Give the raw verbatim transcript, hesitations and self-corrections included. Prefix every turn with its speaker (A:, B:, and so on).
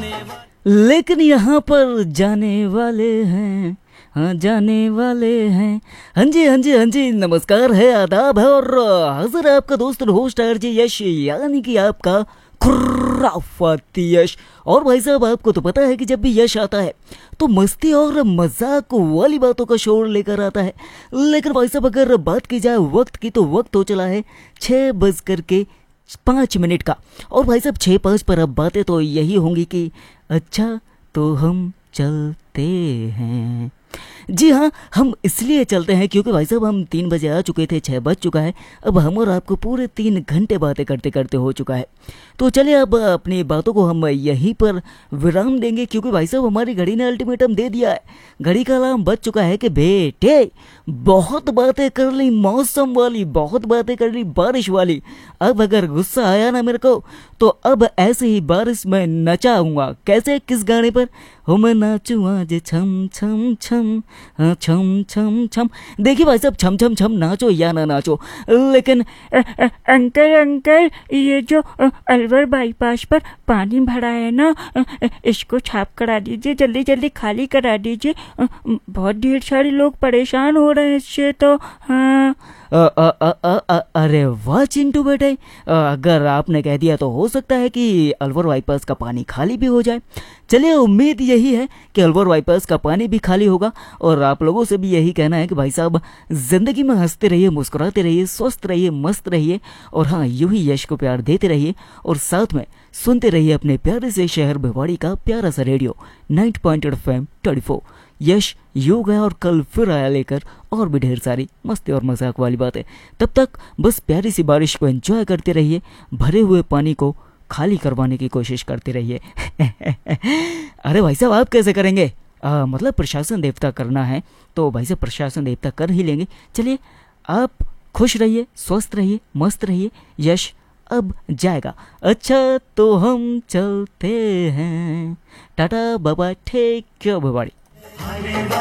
A: लेकिन यहाँ पर जाने वाले हैं, हाँ जाने वाले हैं। हाँ जी हाँ जी हाँ जी, नमस्कार है, आदाब है और हाजिर है आपका दोस्त होस्ट आरजे यश, यानी कि आपका खुराफाती यश। और भाई साहब आपको तो पता है कि जब भी यश आता है तो मस्ती और मजाक वाली बातों का शोर लेकर आता है। लेकिन भाई साहब अगर बात की जाए वक्त की तो वक्त हो चला है छः बज करके पाँच मिनट का। और भाई साहब छः पाँच पर अब बातें तो यही होंगी कि अच्छा तो हम चलते हैं। जी हाँ, हम इसलिए चलते हैं क्योंकि भाई साहब हम तीन बजे आ चुके थे, छः बज चुका है। अब हम और आपको पूरे तीन घंटे बातें करते करते हो चुका है। तो चलिए अब अपनी बातों को हम यहीं पर विराम देंगे क्योंकि भाई साहब हमारी घड़ी ने अल्टीमेटम दे दिया है। घड़ी का अलार्म बज चुका है कि बेटे बहुत बातें कर ली मौसम वाली, बहुत बातें कर ली बारिश वाली। अब अगर गुस्सा आया ना मेरे को तो अब ऐसे ही बारिश में नचाऊंगा। कैसे, किस गाने पर? हो मैं नाचूं आज छम छम छम, हाँ छम छम छम। देखिए भाई साहब छम छम छम नाचो या ना नाचो, लेकिन
B: अ, अ, अंकल अंकल ये जो अ, अलवर बाईपास पर पानी भरा है ना, अ, अ, इसको छाप करा दीजिए, जल्दी जल्दी खाली करा दीजिए। अ, बहुत ढेर सारे लोग परेशान हो रहे हैं इससे तो। हाँ
A: अ, अ, अ, अ, अ, अरे वाह चिंटू बेटे, अ, अगर आपने कह दिया तो हो सकता है कि अलवर बाईपास का पानी खाली भी हो जाए। चलिए उम्मीद यही है कि अलवर बाईपास का पानी भी खाली होगा। और आप लोगों से भी यही कहना है कि भाई साहब जिंदगी में हंसते रहिए, मुस्कुराते रहिए, स्वस्थ रहिए, मस्त रहिए और हाँ यूं ही यश को प्यार देते रहिए और साथ में सुनते रहिए अपने प्यारे से शहर भिवाड़ी का प्यारा सा radio ninety point eight F M twenty four. यश योग गया और कल फिर आया लेकर और भी ढेर सारी मस्ती और मजाक वाली बातें। तब तक बस प्यारी सी बारिश को एंजॉय करते रहिए, भरे हुए पानी को खाली करवाने की कोशिश करते रहिए। अरे भाई साहब आप कैसे करेंगे? आ, मतलब प्रशासन देवता करना है तो भाई साहब प्रशासन देवता कर ही लेंगे। चलिए आप खुश रहिए, स्वस्थ रहिए, मस्त रहिए। यश अब जाएगा। अच्छा तो हम चलते हैं, टाटा बाबा, टेक केयर भिवाड़ी।